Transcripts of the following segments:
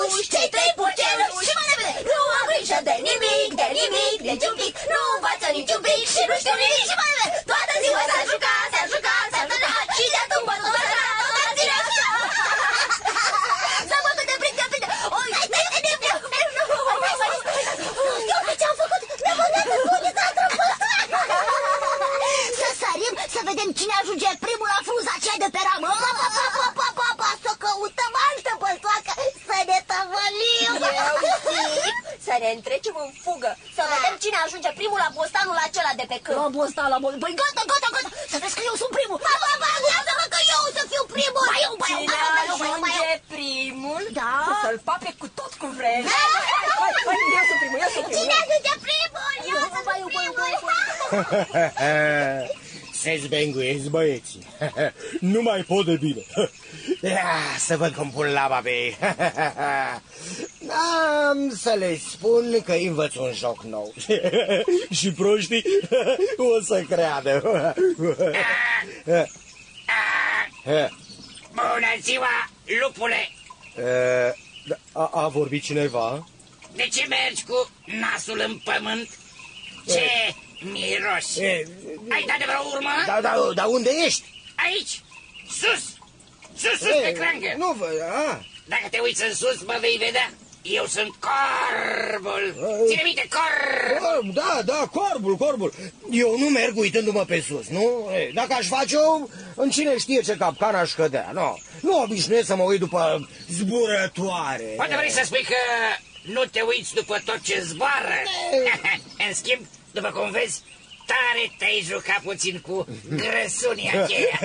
aduși cei trei purceli și mai repede. Nu am grijă de nimic, nici un pic. Nu învață niciun pic și nu știu nimic și mai repede. Toată ziua s-a jucat și de-a tumbă tot ziua. S-a bătut de frică. Oi, ce-am făcut? Ne-am băgat în punița Să sărim, să vedem cine ajunge primul la fruza aceea de pe ramă. Să căutăm altă băltoacă, să ne tăvălim. Să ne întrecem în fugă, să vedem cine ajunge primul la bostanul acela de pe câmp. La bostan. Păi gata, să vezi că eu sunt primul. Lasă-mă că eu să fiu primul. Cine ajunge primul, să-l pape cu tot cu vreme. Eu sunt primul. Cine ajunge primul? Eu sunt primul. Se zbenguiesc băieții. Nu mai pot de bine. Să văd cum pun laba pe ei. Am să le spun că îi învăț un joc nou. Și proștii o să creadă. Bună ziua, lupule! A vorbit cineva? De ce mergi cu nasul în pământ? Ce miros! Ai dat de vreo urmă? Dar unde ești? Aici, sus pe crangă. Nu văd, Dacă te uiți în sus, mă vei vedea. Eu sunt corbul. Ține minte, corb. Da, corbul. Eu nu merg uitându-mă pe sus, nu? Dacă aș face-o, în cine știe ce capcan aș cădea, nu? Nu obișnuiesc să mă uit după zburătoare. Poate vrei să spui că nu te uiți după tot ce zboară. În schimb, după cum vezi, tare te-ai jucat puțin cu grăsunia aceea.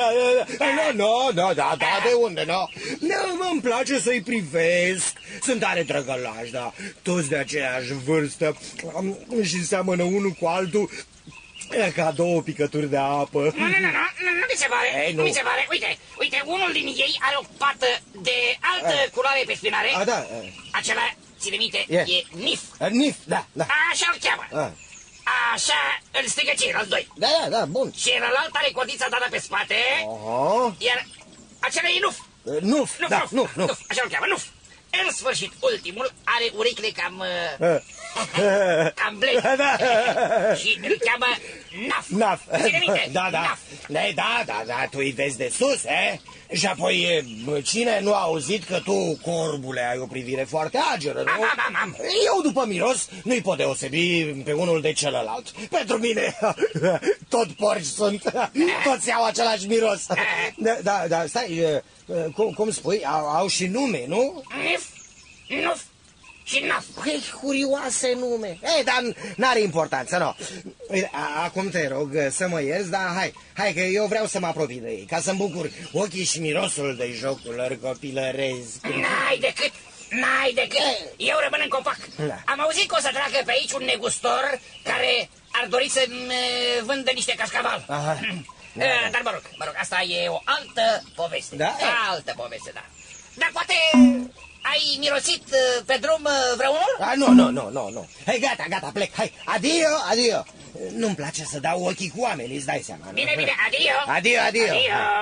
Da, de unde, îmi place să-i privesc. Sunt tare drăgălași, da. Toți de aceeași vârstă și seamănă unul cu altul ca două picături de apă. Nu mi se pare, nu mi se pare. Uite, unul din ei are o pată de altă culoare pe spinare. Da. Acela, ține minte, e Nif. Nif, da. Așa-l cheamă. Așa îl strigă ceilalți doi. Da, bun. Și celălalt are codița dată pe spate. Iar acela e Nuf. Nuf. Așa-l cheamă, Nuf. În sfârșit, ultimul are urechile cam blede. Și îl cheamă Naf. Ține minte, Naf. Da, tu îi vezi de sus, Și apoi, cine nu a auzit că tu, corbule, ai o privire foarte ageră, nu? Am. Eu, după miros, nu-i pot deosebi pe unul de celălalt. Pentru mine, tot porci sunt, toți au același miros. Da, stai, cum spui, au și nume, nu? Nuf și Naf. Păi, curioase nume. Dar n-are importanță, nu. Acum te rog să mă ierți, dar hai că eu vreau să mă apropii de ei, ca să-mi bucur ochii și mirosul de jocul lor copilăresc. N-ai decât. Eu rămân în copac. Am auzit că o să treacă pe aici un negustor care ar dori să-mi vândă niște cașcaval. Dar mă rog, asta e o altă poveste. Altă poveste, da. Dar poate ai mirosit pe drum vreunul? Nu. Hai, gata, plec. Hai, adio. Nu-mi place să dau ochii cu oamenii, îți dai seama. Bine, adio. Adio.